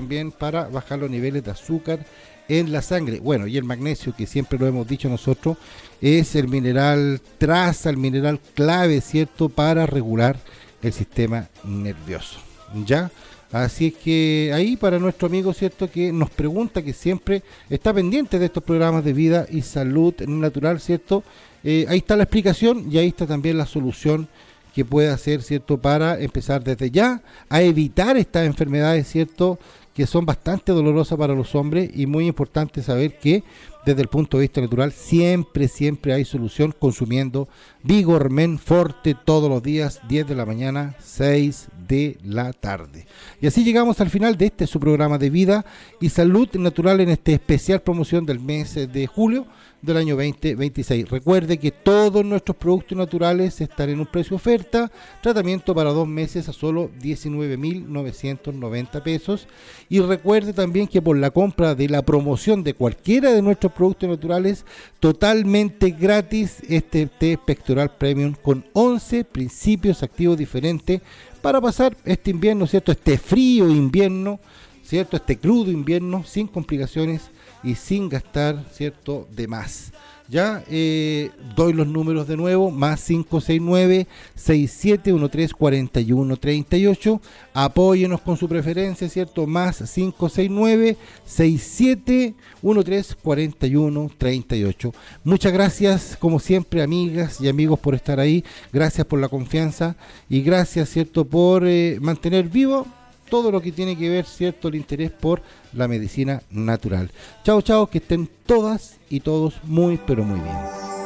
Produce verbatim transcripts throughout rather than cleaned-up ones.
también para bajar los niveles de azúcar en la sangre. Bueno, y el magnesio, que siempre lo hemos dicho nosotros, es el mineral traza, el mineral clave, ¿cierto?, para regular el sistema nervioso, ¿ya? Así es que ahí para nuestro amigo, ¿cierto?, que nos pregunta, que siempre está pendiente de estos programas de vida y salud natural, ¿cierto? Eh, ahí está la explicación y ahí está también la solución que puede hacer, ¿cierto?, para empezar desde ya a evitar estas enfermedades, ¿cierto?, que son bastante dolorosas para los hombres, y muy importante saber que desde el punto de vista natural siempre, siempre hay solución consumiendo Vigor Men Forte todos los días, diez de la mañana, seis de la tarde. Y así llegamos al final de este su programa de vida y salud natural en esta especial promoción del mes de julio del año veinte veintiséis. Recuerde que todos nuestros productos naturales están en un precio oferta, tratamiento para dos meses a solo diecinueve mil novecientos noventa pesos, y recuerde también que por la compra de la promoción de cualquiera de nuestros productos naturales, totalmente gratis este té pectoral premium con once principios activos diferentes para pasar este invierno, ¿cierto?, este frío invierno, ¿cierto?, este crudo invierno sin complicaciones y sin gastar, ¿cierto?, de más. Ya eh, doy los números de nuevo: más cinco seis nueve, seis siete uno tres, cuatro uno tres ocho. Apóyenos con su preferencia, ¿cierto? Más cinco seis nueve, seis siete uno tres, cuatro uno tres ocho. Muchas gracias, como siempre, amigas y amigos, por estar ahí. Gracias por la confianza y gracias, ¿cierto?, por eh, mantener vivo todo lo que tiene que ver, ¿cierto?, el interés por la medicina natural. Chao, chao, que estén todas y todos muy, pero muy bien.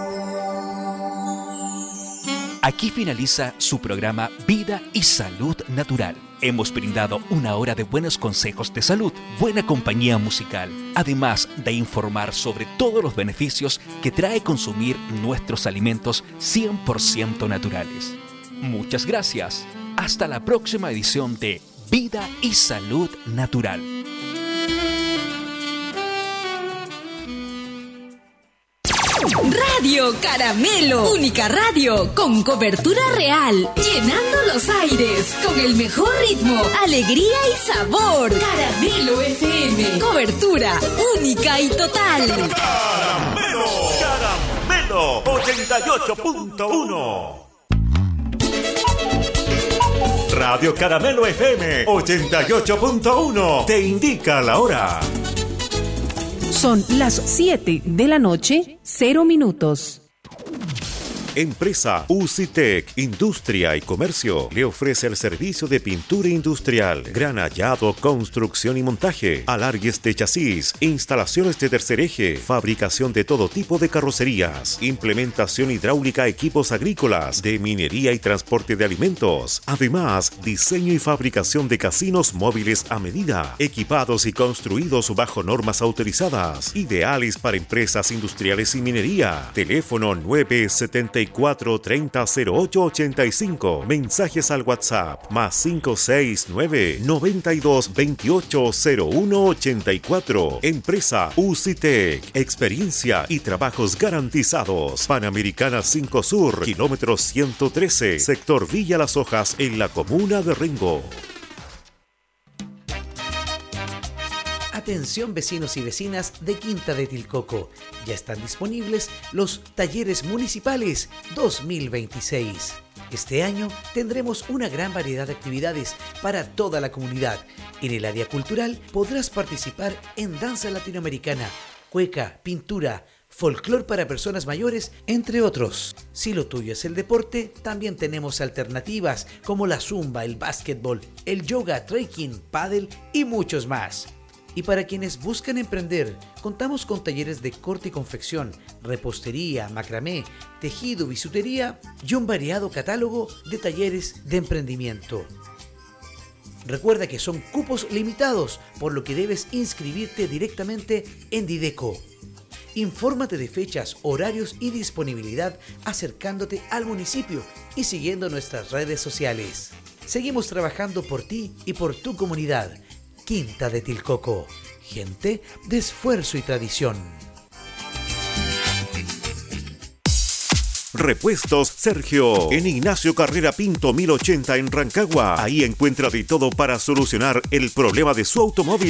Aquí finaliza su programa Vida y Salud Natural. Hemos brindado una hora de buenos consejos de salud, buena compañía musical, además de informar sobre todos los beneficios que trae consumir nuestros alimentos cien por ciento naturales. Muchas gracias. Hasta la próxima edición de Vida y Salud Natural. Radio Caramelo, única radio con cobertura real, llenando los aires con el mejor ritmo, alegría y sabor. Caramelo F M, cobertura única y total. Caramelo, Caramelo ochenta y ocho punto uno. Radio Caramelo F M ochenta y ocho punto uno te indica la hora. Son las siete de la noche, cero minutos. Empresa Ucitec, Industria y Comercio, le ofrece el servicio de pintura industrial, granallado, construcción y montaje, alargues de chasis, instalaciones de tercer eje, fabricación de todo tipo de carrocerías, implementación hidráulica, equipos agrícolas, de minería y transporte de alimentos. Además, diseño y fabricación de casinos móviles a medida, equipados y construidos bajo normas autorizadas, ideales para empresas industriales y minería. Teléfono nueve siete cuatro treinta cero ocho ochenta y cinco. Mensajes al WhatsApp más cinco seis nueve noventa y dos veintiocho cero uno ochenta y cuatro. Empresa Ucitec, experiencia y trabajos garantizados. Panamericana cinco Sur, kilómetro ciento trece, sector Villa Las Hojas, en la comuna de Rengo. Atención, vecinos y vecinas de Quinta de Tilcoco. Ya están disponibles los talleres municipales dos mil veintiséis. Este año tendremos una gran variedad de actividades para toda la comunidad. En el área cultural podrás participar en danza latinoamericana, cueca, pintura, folclor para personas mayores, entre otros. Si lo tuyo es el deporte, también tenemos alternativas como la zumba, el básquetbol, el yoga, trekking, pádel y muchos más. Y para quienes buscan emprender, contamos con talleres de corte y confección, repostería, macramé, tejido, bisutería y un variado catálogo de talleres de emprendimiento. Recuerda que son cupos limitados, por lo que debes inscribirte directamente en Dideco. Infórmate de fechas, horarios y disponibilidad acercándote al municipio y siguiendo nuestras redes sociales. Seguimos trabajando por ti y por tu comunidad. Quinta de Tilcoco, gente de esfuerzo y tradición. Repuestos Sergio, en Ignacio Carrera Pinto mil ochenta en Rancagua. Ahí encuentra de todo para solucionar el problema de su automóvil.